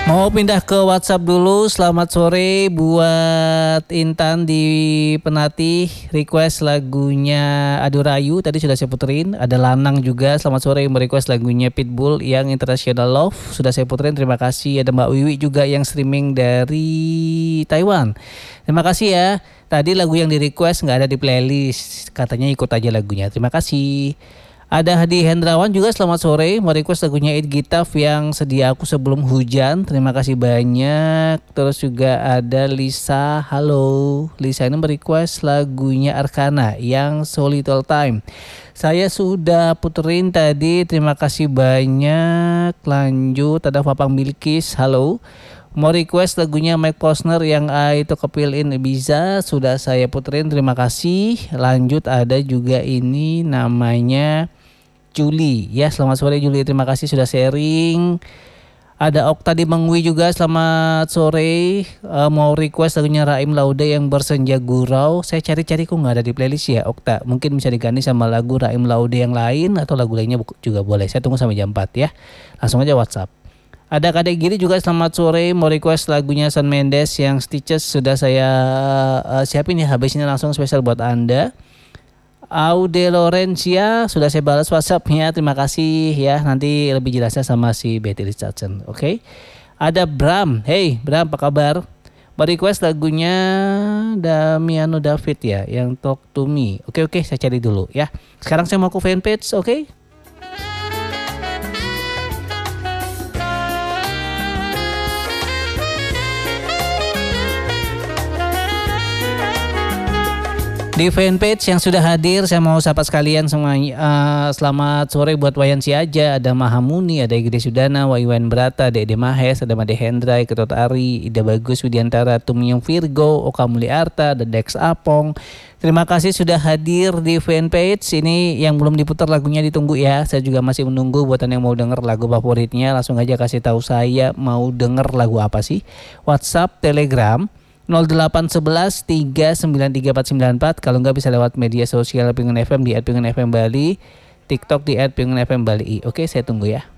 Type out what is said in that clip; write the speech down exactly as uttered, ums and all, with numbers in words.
Mau pindah ke WhatsApp dulu. Selamat sore buat Intan di Penati. Request lagunya Adu Rayu tadi sudah saya puterin. Ada Lanang juga. Selamat sore merequest lagunya Pitbull yang International Love sudah saya puterin. Terima kasih. Ada Mbak Wiwi juga yang streaming dari Taiwan. Terima kasih ya. Tadi lagu yang di request nggak ada di playlist. Katanya ikut aja lagunya. Terima kasih. Ada Hadi Hendrawan juga, selamat sore, mau request lagunya Eid Gitaf yang Sedia Aku Sebelum Hujan. Terima kasih banyak. Terus juga ada Lisa, halo. Lisa ini merequest lagunya Arkana yang So Little Time. Saya sudah puterin tadi, terima kasih banyak. Lanjut ada Fapang Bilkis, halo. Mau request lagunya Mike Posner yang I Took a Pill in Ibiza, sudah saya puterin, terima kasih. Lanjut ada juga ini namanya Juli, ya selamat sore Juli, terima kasih sudah sharing. Ada Okta di Mengwi juga, selamat sore. Uh, mau request lagunya Raim Laude yang Bersenja Gurau. Saya cari-cari kok nggak ada di playlist ya Okta. Mungkin bisa diganti sama lagu Raim Laude yang lain atau lagu lainnya juga boleh. Saya tunggu sampai jam empat ya. Langsung aja WhatsApp. Ada Kadek Giri juga, selamat sore, mau request lagunya Shawn Mendes yang Stitches sudah saya uh, siapin ya. Habis ini langsung spesial buat Anda. Aude Lorencia sudah saya balas WhatsApp-nya, terima kasih ya. Nanti lebih jelasnya sama si Betty Richardson. Oke. Okay? Ada Bram, hey Bram apa kabar? Mau request lagunya Damiano David ya yang Talk to Me. Oke okay, oke okay, saya cari dulu ya. Sekarang saya mau ke fanpage, oke? Okay? Di fanpage yang sudah hadir, saya mau sapa sekalian semua. Uh, selamat sore buat Wayan Siaja, ada Mahamuni, ada Igede Sudana, Waiwan Brata, ada Ede Mahes, ada Made Hendrai, Ketot Ari, Ida Bagus, Widiantara, Tumyong Virgo, Oka Muliarta, ada Dex Apong. Terima kasih sudah hadir di fanpage. Ini yang belum diputar lagunya ditunggu ya. Saya juga masih menunggu buat yang mau denger lagu favoritnya. Langsung aja kasih tahu saya mau denger lagu apa sih. WhatsApp, Telegram nol delapan satu satu tiga sembilan tiga empat sembilan empat. Kalau enggak bisa lewat media sosial Pengen F M di et pengen f m bali, TikTok di et pengen f m bali. Oke, saya tunggu ya.